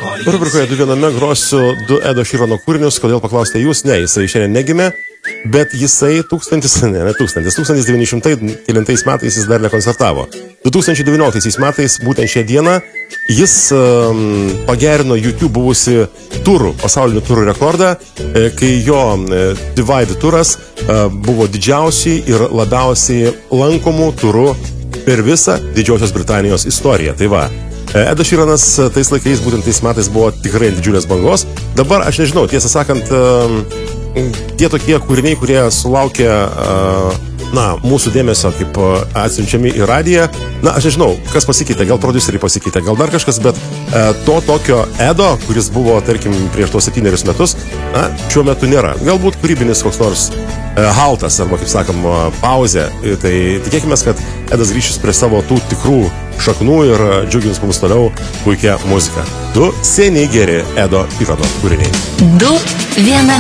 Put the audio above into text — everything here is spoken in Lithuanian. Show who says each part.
Speaker 1: Rubrikoje 2 grosiu 2 Edo Sheerano kūrinius. Kodėl paklausite jūs? Ne, jisai šiandien negimė, bet jisai 1909 metais jis dar nekoncertavo. 2019 metais, būtent šią dieną, jis pagerino YouTube buvusi pasaulinių turų rekordą, kai jo Divide turas buvo didžiausiai ir labiausiai lankomų turų per visą Didžiosios Britanijos istoriją. Tai va, Edas Sheeranas tais laikais, būtent tais metais buvo tikrai didžiulės bangos. Dabar aš nežinau, tiesą sakant, tie tokie kūriniai, kurie sulaukia mūsų dėmesio kaip atsiunčiami į radiją, aš nežinau, kas pasikeitė, gal produceriai pasikeitė, gal dar kažkas, bet to tokio Edo, kuris buvo, tarkim, prieš tos 7 metus, šiuo metu nėra. Galbūt kūrybinis koks nors haltas, arba, kaip sakom, pauzė. Tai tikėkime, kad Edas grįšis prie savo tų tikrų šaknų ir džiugins mums toliau puikia muzika. 2 seniai geri Edo Sheerano kūriniai.
Speaker 2: 2 viename.